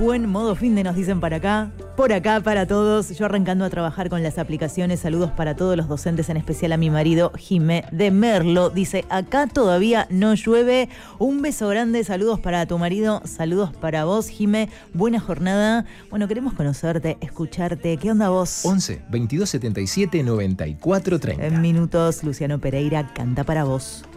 Buen modo fin de nos dicen para acá. Por acá para todos. Yo arrancando a trabajar con las aplicaciones. Saludos para todos los docentes, en especial a mi marido Jimé de Merlo. Dice, acá todavía no llueve. Un beso grande. Saludos para tu marido. Saludos para vos, Jimé. Buena jornada. Bueno, queremos conocerte, escucharte. ¿Qué onda vos? 11 22 77 94 30. En minutos, Luciano Pereira canta para vos.